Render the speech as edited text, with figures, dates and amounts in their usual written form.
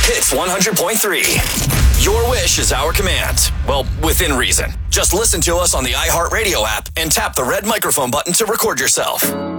Hits 100.3. Your wish is our command. Well, within reason. Just listen to us on the iHeartRadio app and tap the red microphone button to record yourself.